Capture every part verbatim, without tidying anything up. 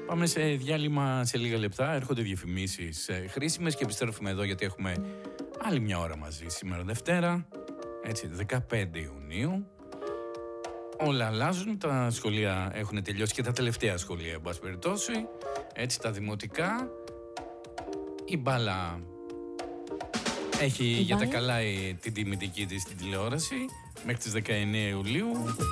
Πάμε σε διάλειμμα σε λίγα λεπτά. Έρχονται διαφημίσεις χρήσιμες και επιστρέφουμε εδώ γιατί έχουμε άλλη μια ώρα μαζί σήμερα Δευτέρα. Έτσι, δεκαπέντε Ιουνίου. Όλα αλλάζουν. Τα σχολεία έχουν τελειώσει και τα τελευταία σχολεία, εν πάση περιπτώσει. Έτσι, τα δημοτικά. Η μπάλα έχει η για μπάλα. τα καλά η, την τιμητική της στην τηλεόραση μέχρι τις δεκαεννέα Ιουλίου.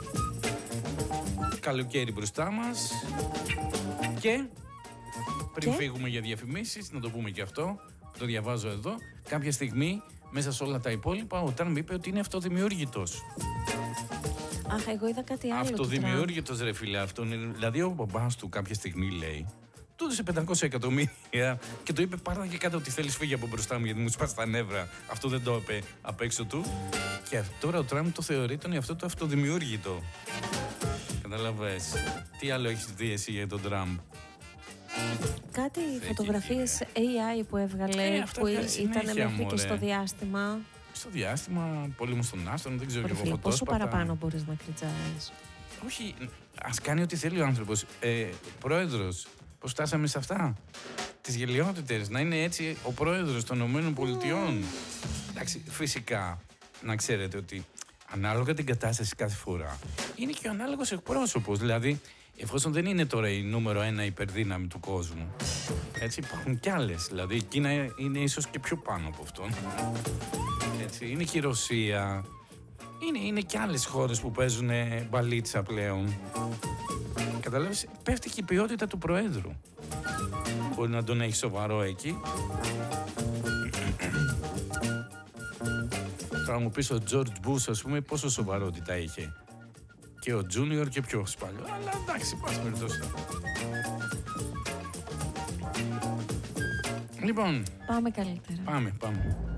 Καλοκαίρι μπροστά μας. Και πριν και? φύγουμε για διαφημίσεις, να το πούμε και αυτό, το διαβάζω εδώ, κάποια στιγμή μέσα σε όλα τα υπόλοιπα ο Τραμπ είπε ότι είναι αυτοδημιούργητος. Αχ, εγώ είδα κάτι άλλο. Αυτοδημιούργητος ρε φίλε, αυτό είναι, δηλαδή ο μπαμπάς του κάποια στιγμή λέει, του έδωσε πεντακόσια εκατομμύρια και το είπε πάρτα και κάτω ότι θέλεις φύγει από μπροστά μου γιατί μου σπάσει τα νεύρα. Αυτό δεν το είπε απ' έξω του. Και τώρα ο Τραμπ το θεωρεί τον εαυτό του αυτοδημιούργητο. Καταλαβες. Τι άλλο έχεις δει εσύ για τον Τραμπ? Κάτι φωτογραφίες έι άι που έβγαλε, ε, που ήταν μέχρι και στο διάστημα. Στο διάστημα, πόλεμο στον άστρο, δεν ξέρω και εγώ φωτόσπατα. Πόσο παραπάνω μπορείς να κριτζάρεις? Όχι, ας κάνει ό,τι θέλει ο άνθρωπος. Ε, πρόεδρος, πώς φτάσαμε σε αυτά? Τις γελιότητες, να είναι έτσι ο πρόεδρος των ΗΠΑ. Mm. Εντάξει, φυσικά, να ξέρετε ότι ανάλογα την κατάσταση κάθε φορά είναι και ο ανάλογος εκπρόσωπος. Δηλαδή, εφόσον δεν είναι τώρα η νούμερο ένα υπερδύναμη του κόσμου, έτσι υπάρχουν κι άλλες. Δηλαδή, η Κίνα είναι ίσως και πιο πάνω από αυτόν. Έτσι, είναι και η Ρωσία. Είναι, είναι και άλλες χώρες που παίζουν μπαλίτσα πλέον. Καταλάβεις, πέφτει και η ποιότητα του Προέδρου. Μπορεί να τον έχει σοβαρό εκεί. Τώρα μου πεις ο George Bush, ας πούμε, πόσο σοβαρότητα είχε. Και ο Junior και πιο σπάλιο. Αλλά εντάξει, πας περιπτώσει. Λοιπόν. Πάμε καλύτερα. Πάμε, πάμε.